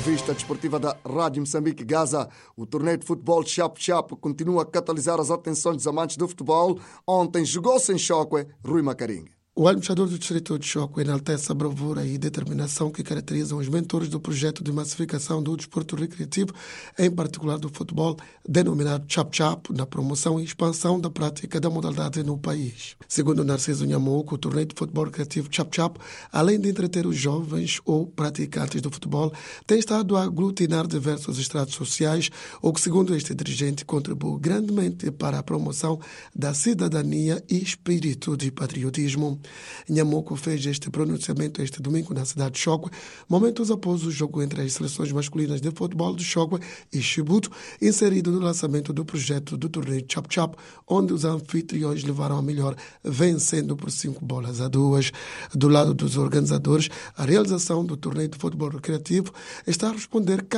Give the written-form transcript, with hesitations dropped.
revista desportiva da Rádio Moçambique Gaza. O torneio de futebol Chap-Chap continua a catalisar as atenções dos amantes do futebol. Ontem jogou-se em Chocwe, Rui Macaringa. O administrador do distrito de Chocwe enaltece a bravura e determinação que caracterizam os mentores do projeto de massificação do desporto recreativo, em particular do futebol, denominado Chap-Chap, na promoção e expansão da prática da modalidade no país. Segundo Narciso Nhamuco, o torneio de futebol recreativo Chap-Chap, além de entreter os jovens ou praticantes do futebol, tem estado a aglutinar diversos estratos sociais, o que, segundo este dirigente, contribui grandemente para a promoção da cidadania e espírito de patriotismo. Nhamuco fez este pronunciamento este domingo na cidade de Chocwe, momentos após o jogo entre as seleções masculinas de futebol de Chocwe e Chibuto, inserido no lançamento do projeto do torneio Chap-Chap, onde os anfitriões levaram a melhor, vencendo por 5-2. Do lado dos organizadores, a realização do torneio de futebol recreativo está a responder